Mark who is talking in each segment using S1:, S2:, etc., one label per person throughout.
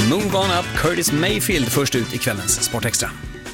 S1: Move On Up, Curtis Mayfield först ut i kvällens Sportextra.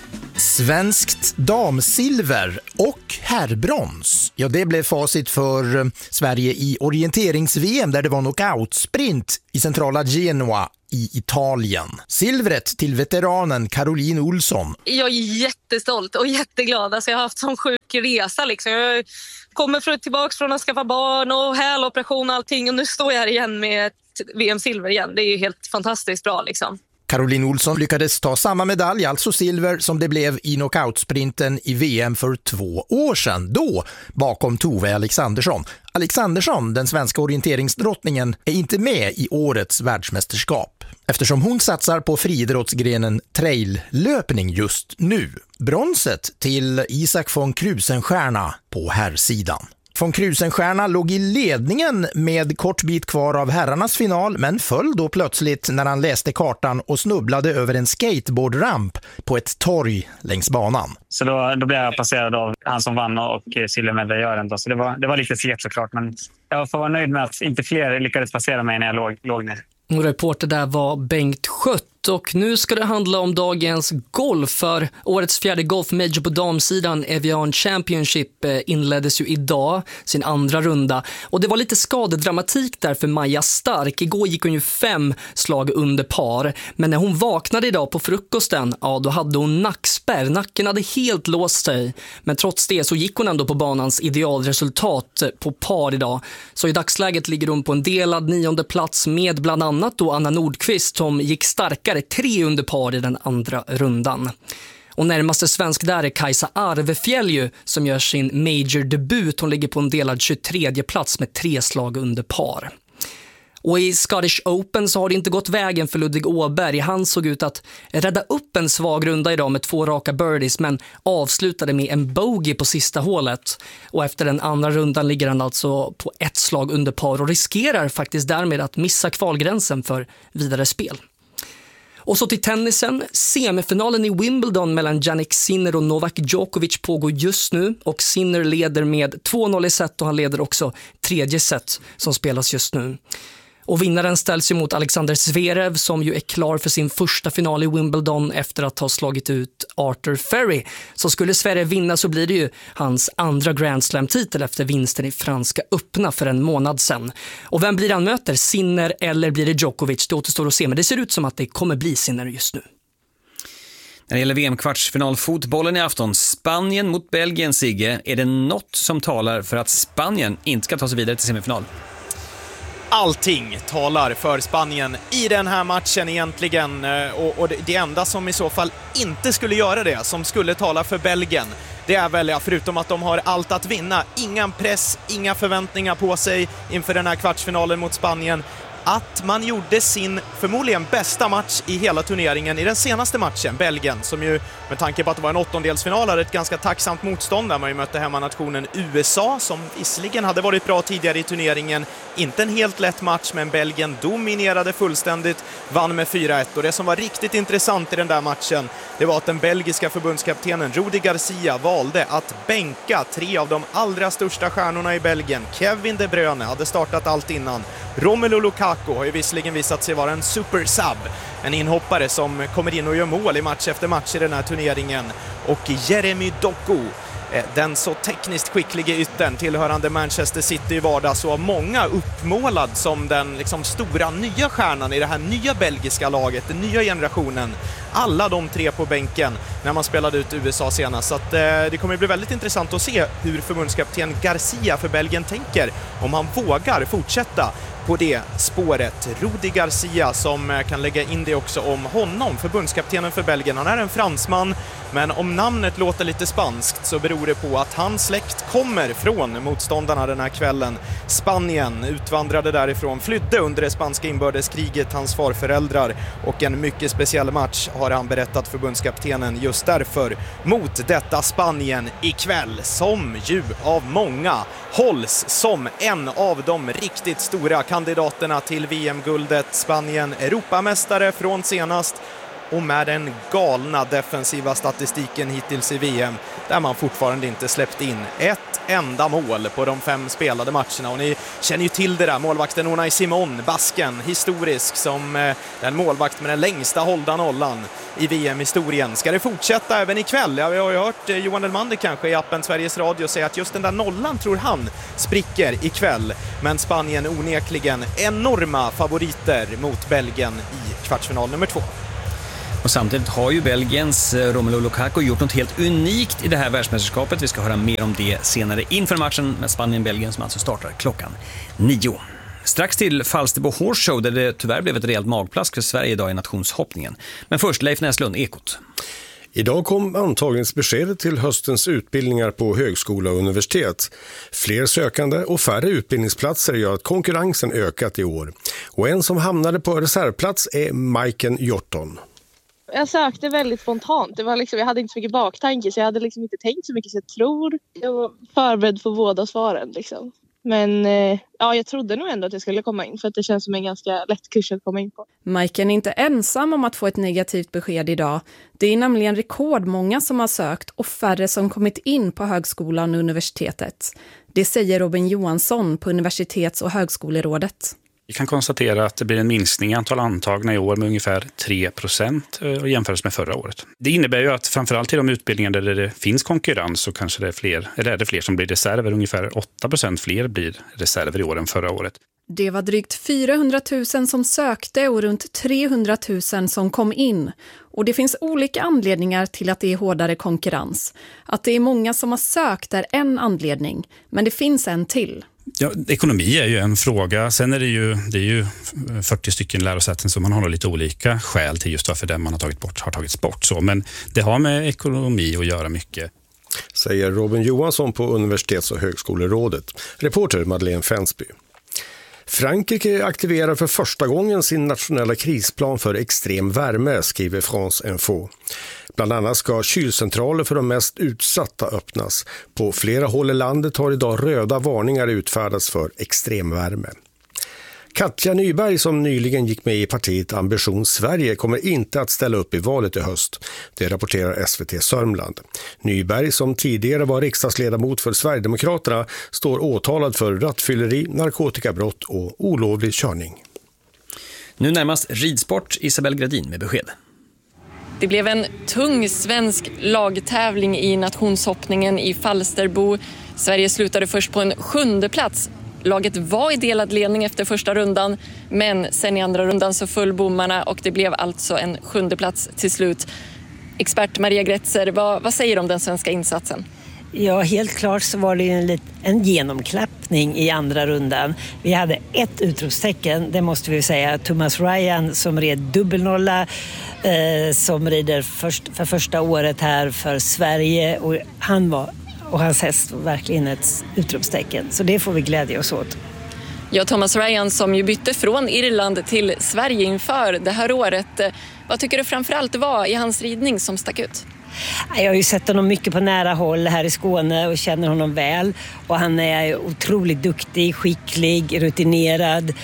S2: Svenskt damsilver och herrbrons. Ja, det blev facit för Sverige i orienterings-VM där det var knockout-sprint i centrala Genoa i Italien. Silvret till veteranen Caroline Olsson.
S3: Jag är jättestolt och jätteglad. Alltså jag har haft sån sjuk resa. Liksom. Jag kommer tillbaka från att skaffa barn och häloperation och allting. Och nu står jag här igen med ett VM-silver igen. Det är ju helt fantastiskt bra liksom.
S2: Caroline Olsson lyckades ta samma medalj, alltså silver, som det blev i knockoutsprinten i VM för 2 år sedan. Då bakom Tove Alexandersson. Alexandersson, den svenska orienteringsdrottningen, är inte med i årets världsmästerskap eftersom hon satsar på friidrottsgrenen traillöpning just nu. Bronset till Isak von Krusenstjerna på herrsidan. Von Krusenstjerna låg i ledningen med kort bit kvar av herrarnas final men föll då plötsligt när han läste kartan och snubblade över en skateboardramp på ett torg längs banan.
S4: Så då blev jag passerad av han som vann och silvermedaljören. Så det var lite segt såklart, men jag får vara nöjd med att inte fler lyckades passera mig när jag låg ner.
S5: Och reporter där var Bengt Schött. Och nu ska det handla om dagens golf, för årets 4:e golfmajor på damsidan, Evian Championship, inleddes ju idag sin andra runda. Och det var lite skadedramatik där för Maja Stark. Igår gick hon ju 5 slag under par. Men när hon vaknade idag på frukosten, ja då hade hon nackspärr. Nacken hade helt låst sig. Men trots det så gick hon ändå på banans idealresultat på par idag. Så i dagsläget ligger hon på en delad 9:e plats med bland annat då Anna Nordqvist som gick starkare 3 under par i den andra rundan. Och närmaste svensk där är Kajsa Arvefjäll som gör sin major-debut. Hon ligger på en delad 23:e plats med 3 slag under par. Och i Scottish Open så har det inte gått vägen för Ludvig Åberg. Han såg ut att rädda upp en svag runda idag med 2 raka birdies men avslutade med en bogey på sista hålet. Och efter den andra rundan ligger han alltså på 1 slag under par och riskerar faktiskt därmed att missa kvalgränsen för vidare spel. Och så till tennisen. Semifinalen i Wimbledon mellan Jannik Sinner och Novak Djokovic pågår just nu. Och Sinner leder med 2-0 i set och han leder också 3:e set som spelas just nu. Och vinnaren ställs ju mot Alexander Zverev som ju är klar för sin första final i Wimbledon efter att ha slagit ut Arthur Ferry. Så skulle Zverev vinna så blir det ju hans andra Grand Slam-titel efter vinsten i Franska öppna för en månad sedan. Och vem blir han möter? Sinner eller blir det Djokovic? Det återstår att se, men det ser ut som att det kommer bli Sinner just nu.
S1: När det gäller VM-kvartsfinalfotbollen i afton, Spanien mot Belgien, Sigge, är det något som talar för att Spanien inte ska ta sig vidare till semifinal?
S6: Allting talar för Spanien i den här matchen egentligen, och det enda som i så fall inte skulle göra det, som skulle tala för Belgien, det är väl, förutom att de har allt att vinna, ingen press, inga förväntningar på sig inför den här kvartsfinalen mot Spanien, att man gjorde sin förmodligen bästa match i hela turneringen i den senaste matchen, Belgien, som ju med tanke på att det var en 8-delsfinal hade ett ganska tacksamt motstånd där man ju mötte hemmanationen USA som visserligen hade varit bra tidigare i turneringen, inte en helt lätt match, men Belgien dominerade fullständigt, vann med 4-1, och det som var riktigt intressant i den där matchen, det var att den belgiska förbundskaptenen Rudi Garcia valde att bänka 3 av de allra största stjärnorna i Belgien. Kevin De Bruyne hade startat allt innan. Romelu Lukaku har ju visserligen visat sig vara en super-sub, en inhoppare som kommer in och gör mål i match efter match i den här turneringen. Och Jeremy Doku, den så tekniskt skickliga yttern tillhörande Manchester City i vardag, så många uppmålad som den liksom stora nya stjärnan i det här nya belgiska laget, den nya generationen. Alla de 3 på bänken när man spelade ut USA senast. Så att, det kommer bli väldigt intressant att se hur förbundskapten Garcia för Belgien tänker, om han vågar fortsätta på det spåret. Rudi Garcia, som kan lägga in det också om honom, förbundskaptenen för Belgien. Han är en fransman, men om namnet låter lite spanskt så beror det på att hans släkt kommer från motståndarna den här kvällen. Spanien utvandrade därifrån, flydde under det spanska inbördeskriget, hans farföräldrar, och en mycket speciell match har han berättat förbundskaptenen just därför mot detta Spanien ikväll, som ju av många hålls som en av de riktigt stora kandidaterna till VM-guldet. Spanien Europamästare från senast, och med den galna defensiva statistiken hittills i VM, där man fortfarande inte släppt in ett enda mål på de 5 spelade matcherna. Och ni känner ju till det där, målvakten Unai Simon, basken, historisk som den målvakt med den längsta hållda nollan i VM-historien. Ska det fortsätta även ikväll? Ja, vi har ju hört Johan Elmander kanske i appen Sveriges Radio säga att just den där nollan tror han spricker ikväll. Men Spanien onekligen enorma favoriter mot Belgien i kvartsfinal nummer 2.
S1: Och samtidigt har ju Belgiens Romelu Lukaku gjort något helt unikt i det här världsmästerskapet. Vi ska höra mer om det senare inför matchen med Spanien-Belgien som alltså startar klockan 9. Strax till Falsterbo Horse Show där det tyvärr blev ett rejält magplask för Sverige idag i nationshoppningen. Men först Leif Näslund, Ekot.
S7: Idag kom antagningsbeskedet till höstens utbildningar på högskola och universitet. Fler sökande och färre utbildningsplatser gör att konkurrensen ökat i år. Och en som hamnade på reservplats är Majken Hjorton.
S8: Jag sökte väldigt spontant. Det var liksom, jag hade inte så mycket baktanke så jag hade liksom inte tänkt så mycket så jag tror. Jag var förberedd för båda svaren liksom. Men ja, jag trodde nog ändå att jag skulle komma in för att det känns som en ganska lätt kurs att komma in på.
S9: Majken är inte ensam om att få ett negativt besked idag. Det är nämligen rekordmånga som har sökt och färre som kommit in på högskolan och universitetet. Det säger Robin Johansson på Universitets- och högskolerådet.
S10: Vi kan konstatera att det blir en minskning i antal antagna i år med ungefär 3% och jämfört med förra året. Det innebär ju att framförallt i de utbildningar där det finns konkurrens så kanske det är fler, eller är det fler som blir reserver. Ungefär 8% fler blir reserver i år än förra året.
S9: Det var drygt 400 000 som sökte och runt 300 000 som kom in. Och det finns olika anledningar till att det är hårdare konkurrens. Att det är många som har sökt är en anledning, men det finns en till.
S10: Ja, ekonomi är ju en fråga. Sen är det är ju 40 stycken lärosäten som man har lite olika skäl till just varför den man har tagits bort. Så. Men det har med ekonomi att göra mycket.
S7: Säger Robin Johansson på Universitets- och högskolerådet. Reporter Madeleine Fensby. Frankrike aktiverar för första gången sin nationella krisplan för extrem värme, skriver France Info. Bland annat ska kylcentraler för de mest utsatta öppnas. På flera håll i landet har idag röda varningar utfärdats för extremvärme. Katja Nyberg, som nyligen gick med i partiet Ambition Sverige, kommer inte att ställa upp i valet i höst. Det rapporterar SVT Sörmland. Nyberg, som tidigare var riksdagsledamot för Sverigedemokraterna, står åtalad för rattfylleri, narkotikabrott och olovlig körning.
S1: Nu närmast ridsport, Isabel Gradin med besked.
S11: Det blev en tung svensk lagtävling i nationshoppningen i Falsterbo. Sverige slutade först på en 7:e plats. Laget var i delad ledning efter första rundan, men sen i andra rundan så föll bommarna och det blev alltså en 7:e plats till slut. Expert Maria Gretzer, vad säger du om den svenska insatsen?
S12: Ja, helt klart så var det en genomklappning i andra rundan. Vi hade ett utropstecken, det måste vi säga. Thomas Ryan som red dubbelnolla, som rider för första året här för Sverige. Och hans häst var verkligen ett utropstecken. Så det får vi glädja oss åt.
S11: Ja, Thomas Ryan som ju bytte från Irland till Sverige inför det här året. Vad tycker du framförallt var i hans ridning som stack ut?
S12: Jag har ju sett honom mycket på nära håll här i Skåne och känner honom väl. Och han är otroligt duktig, skicklig, rutinerad.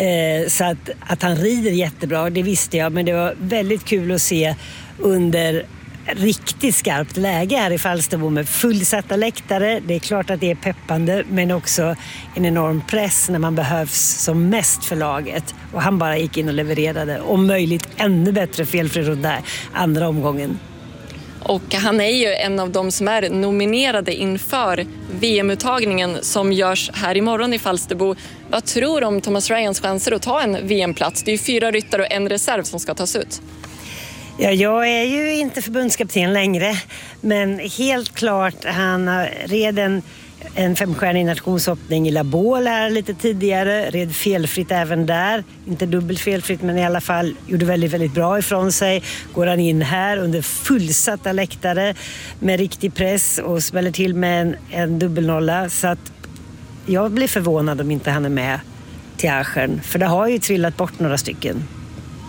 S12: Så att han rider jättebra, det visste jag. Men det var väldigt kul att se under riktigt skarpt läge här i Falsterbo med fullsatta läktare. Det är klart att det är peppande, men också en enorm press när man behövs som mest för laget. Och han bara gick in och levererade. Om möjligt ännu bättre felfri runda andra omgången.
S11: Och han är ju en av de som är nominerade inför VM-uttagningen som görs här imorgon i Falsterbo. Vad tror du om Thomas Ryans chanser att ta en VM-plats? Det är ju 4 ryttare och en reserv som ska tas ut.
S12: Ja, jag är ju inte förbundskapten längre, men helt klart han red en 5-stjärnig nationshoppning i La Baule här lite tidigare, red felfritt även där, inte dubbelt felfritt men i alla fall gjorde väldigt, väldigt bra ifrån sig. Går han in här under fullsatta läktare med riktig press och smäller till med en dubbelnolla, så att jag blir förvånad om inte han är med till Aachen, för det har ju trillat bort några stycken.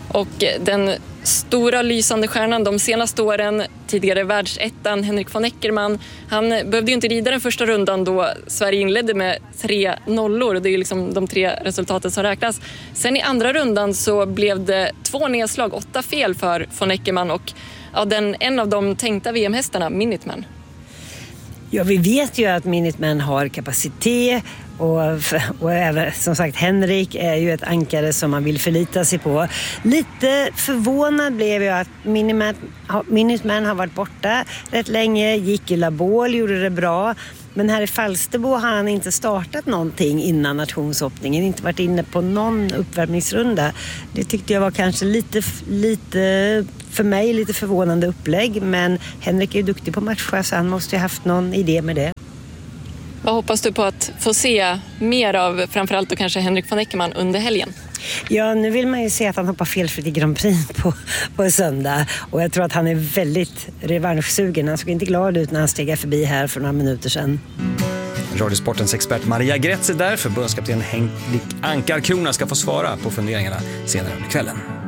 S11: Och den stora lysande stjärnan de senaste åren, tidigare världsettan Henrik von Eckermann, han behövde ju inte rida den första rundan då Sverige inledde med 3 nollor. Det är ju liksom de 3 resultaten som räknas. Sen i andra rundan så blev det 2 nedslag, 8 fel för von Eckermann och en av de tänkta VM-hästarna, Minuteman.
S12: Ja, vi vet ju att Minuteman har kapacitet och även, som sagt, Henrik är ju ett ankare som man vill förlita sig på. Lite förvånad blev jag att Minuteman har varit borta rätt länge, gick i Labol, gjorde det bra. Men här i Falsterbo har han inte startat någonting innan nationshoppningen, inte varit inne på någon uppvärmningsrunda. Det tyckte jag var kanske lite för mig lite förvånande upplägg, men Henrik är ju duktig på matcha så han måste ju haft någon idé med det.
S11: Vad hoppas du på att få se mer av framförallt då kanske Henrik von Eckermann under helgen?
S12: Ja, nu vill man ju se att han hoppar felfritt i Grand Prix på söndag. Och jag tror att han är väldigt revanschsugen. Han såg inte glad ut när han steg förbi här för några minuter sedan.
S1: Radiosportens expert Maria Gretz är där. Förbundskapten Henrik Ankarkrona ska få svara på funderingarna senare under kvällen.